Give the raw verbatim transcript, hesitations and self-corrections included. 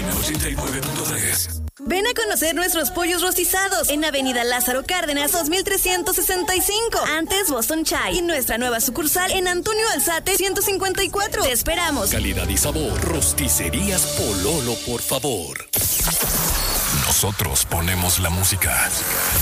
M ochenta y nueve punto tres. Ven a conocer nuestros pollos rostizados en Avenida Lázaro Cárdenas dos mil trescientos sesenta y cinco, antes Boston Chai, y nuestra nueva sucursal en Antonio Alzate ciento cincuenta y cuatro. Te esperamos. Calidad y sabor. Rosticerías Pololo, por favor. Nosotros ponemos la música.